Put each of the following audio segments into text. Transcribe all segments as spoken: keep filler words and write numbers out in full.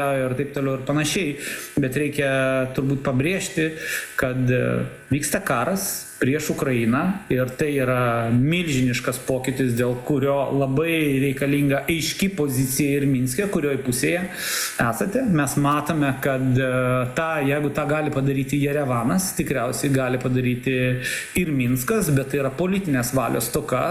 ir taip toliau ir panašiai, bet reikia turbūt pabrėžti, kad vyksta karas prieš Ukrainą ir tai yra milžiniškas pokytis, dėl kurio labai reikalinga aiški pozicija ir Minske, kurioje pusėje esate. Mes matome, kad tą, jeigu tą gali padaryti Jerevanas, tikriausiai gali padaryti ir Minskas, bet tai yra politinės valios stoka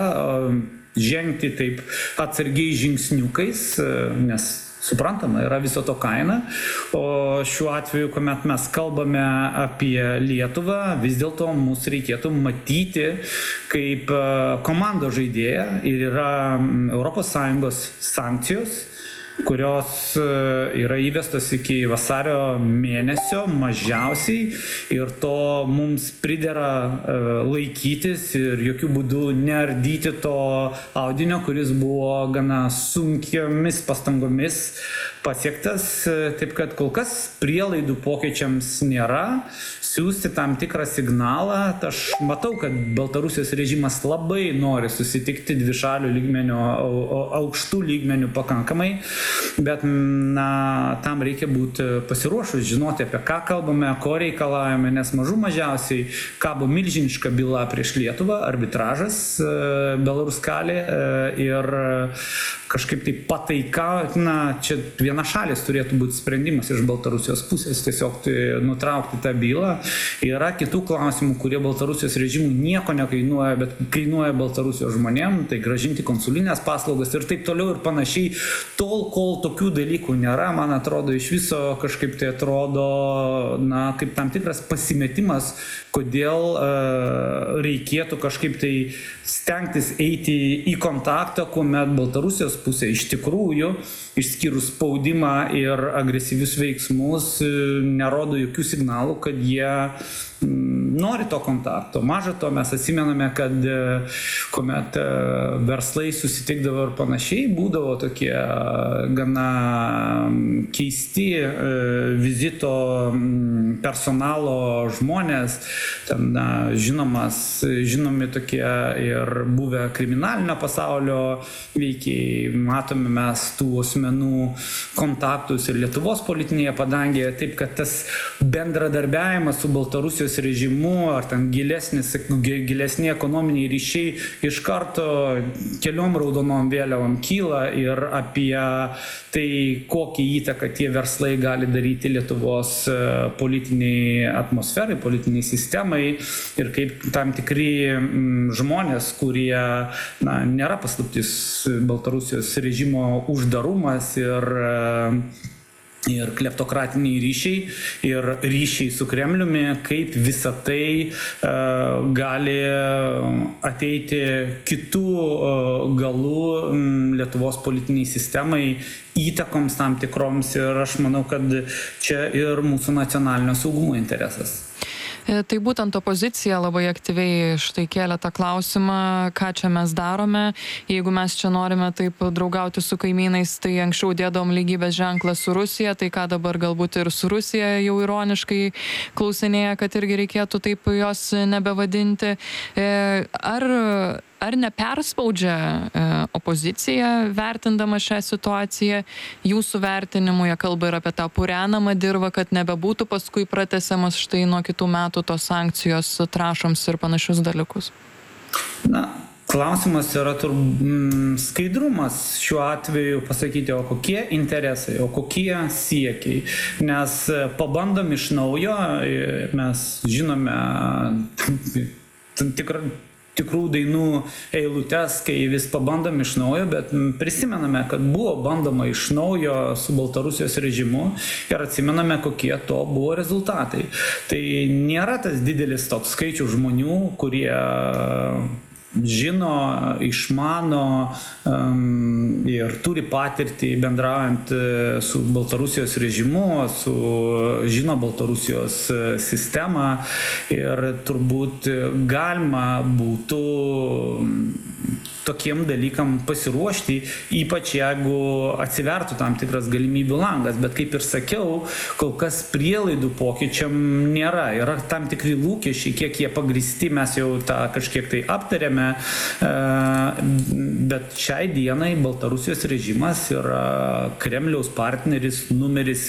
žengti taip atsargiai žingsniukais, nes suprantama, yra viso to kaina, o šiuo atveju, kuomet mes kalbame apie Lietuvą, vis dėlto mūsų reikėtų matyti kaip komandos žaidėją ir yra Europos Sąjungos sankcijos, kurios yra įvestos iki vasario mėnesio mažiausiai ir to mums pridera laikytis ir jokių būdų neardyti to audinio, kuris buvo gana sunkiomis pastangomis pasiektas, taip kad kol kas prielaidų pokyčiams nėra. Siūsti tam tikrą signalą. Aš matau, kad Baltarusijos režimas labai nori susitikti dvišalių lygmenių, aukštų lygmenių pakankamai, bet na, tam reikia būti pasiruošus, žinoti, apie ką kalbame, ko reikalavome, nes mažų mažiausiai kabo milžiniška byla prieš Lietuvą, arbitražas Belaruskali ir kažkaip tai pataika, na, čia viena šalis turėtų būti sprendimas iš Baltarusijos pusės, tiesiog nutraukti tą bylą. Yra kitų klausimų, kurie Baltarusijos režimų nieko nekainuoja, bet kainuoja Baltarusijos žmonėm, tai gražinti konsulinės paslaugas ir taip toliau ir panašiai. Tol, kol tokių dalykų nėra, man atrodo, iš viso kažkaip tai atrodo, na, kaip tam tikras pasimetimas, kodėl uh, reikėtų kažkaip tai stengtis eiti į kontaktą, kuomet Baltarusijos pusė iš tikrųjų, išskyrus spaudimą ir agresyvius veiksmus, nerodo jokių signalų, kad jie nori to kontakto. Maža to, mes atsimename, kad kuomet verslai susitikdavo ir panašiai, būdavo tokie gana keisti vizito personalo žmonės, ten žinomas, žinomi tokie ir buvę kriminalinio pasaulio veikiai. Matome mes tų asmenų kontaktus ir Lietuvos politinėje padangėje, taip kad tas bendradarbiavimas su Baltarusijos režimu ar ten gilesnis, gilesni ekonominiai ryšiai iš karto keliom raudonom vėliavom kyla ir apie tai, kokį įtaką tie verslai gali daryti Lietuvos politiniai atmosferai, politiniai sistemai ir kaip tam tikri žmonės, kurie na, nėra paslaptis Baltarusijos režimo uždarumas ir ir kleptokratiniai ryšiai ir ryšiai su Kremliumi, kaip visa tai uh, gali ateiti kitų uh, galų um, Lietuvos politiniai sistemai, įtakoms tam tikroms ir aš manau, kad čia ir mūsų nacionalinio saugumo interesas. Tai būtent opozicija labai aktyviai štai kėlė tą klausimą, ką čia mes darome. Jeigu mes čia norime taip draugauti su kaimynais, tai anksčiau dėdavom lygybės ženklą su Rusija, tai ką dabar galbūt ir su Rusija jau ironiškai klausinėja, kad irgi reikėtų taip jos nebevadinti. Ar Ar neperspaudžia e, opozicija vertindama šią situaciją? Jūsų vertinimu jie kalba ir apie tą purenamą dirvą, kad nebebūtų paskui pratęsiamas štai nuo kitų metų tos sankcijos trąšoms ir panašius dalykus? Na, klausimas yra turbūt skaidrumas šiuo atveju pasakyti, o kokie interesai, o kokie siekiai. Nes pabandom iš naujo, mes žinome tikrą tikrų dainų eilutes, kai vis pabandom iš naujo, bet prisimename, kad buvo bandoma iš naujo su Baltarusijos režimu ir atsimename, kokie to buvo rezultatai. Tai nėra tas didelis toks skaičius žmonių, kurie žino, išmano um, ir turi patirtį bendraujant su Baltarusijos režimu, su, žino Baltarusijos sistemą ir turbūt galima būtų tokiem dalykam pasiruošti, ypač jeigu atsivertų tam tikras galimybių langas. Bet kaip ir sakiau, kol kas prielaidų pokyčiam nėra. Yra tam tikri lūkesčiai, kiek jie pagristi, mes jau tą kažkiek tai aptarėme. Bet šiai dienai Baltarusijos režimas yra Kremliaus partneris numeris